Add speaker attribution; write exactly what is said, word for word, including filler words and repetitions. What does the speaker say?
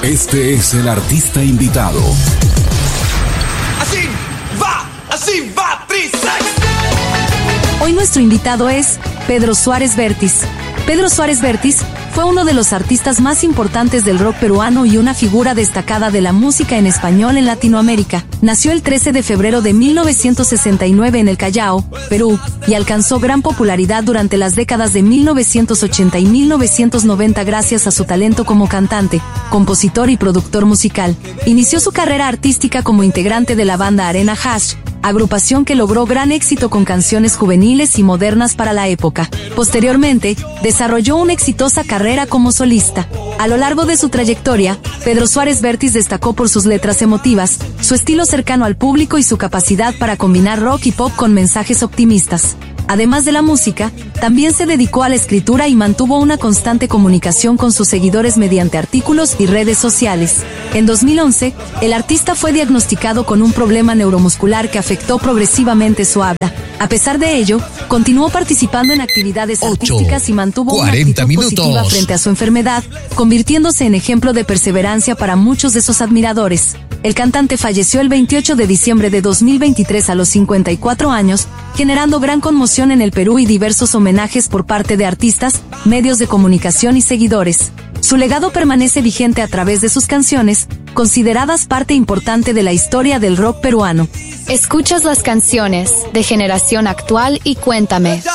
Speaker 1: Este es el artista invitado.
Speaker 2: Así va, así va, Trisex.
Speaker 3: Hoy nuestro invitado es Pedro Suárez Vértiz. Pedro Suárez Vértiz fue uno de los artistas más importantes del rock peruano y una figura destacada de la música en español en Latinoamérica. Nació el trece de febrero de mil novecientos sesenta y nueve en el Callao, Perú, y alcanzó gran popularidad durante las décadas de mil novecientos ochenta y mil novecientos noventa gracias a su talento como cantante, compositor y productor musical. Inició su carrera artística como integrante de la banda Arena Hash, agrupación que logró gran éxito con canciones juveniles y modernas para la época. Posteriormente, desarrolló una exitosa carrera como solista. A lo largo de su trayectoria, Pedro Suárez Vértiz destacó por sus letras emotivas, su estilo cercano al público y su capacidad para combinar rock y pop con mensajes optimistas. Además de la música, también se dedicó a la escritura y mantuvo una constante comunicación con sus seguidores mediante artículos y redes sociales. En dos mil once, el artista fue diagnosticado con un problema neuromuscular que afectó progresivamente su habla. A pesar de ello, continuó participando en actividades artísticas y mantuvo una actitud positiva frente a su enfermedad, convirtiéndose en ejemplo de perseverancia para muchos de sus admiradores. El cantante falleció el veintiocho de diciembre de dos mil veintitrés a los cincuenta y cuatro años, generando gran conmoción en el Perú y diversos homenajes por parte de artistas, medios de comunicación y seguidores. Su legado permanece vigente a través de sus canciones, consideradas parte importante de la historia del rock peruano.
Speaker 4: Escuchas las canciones de Generación Actual y Cuéntame.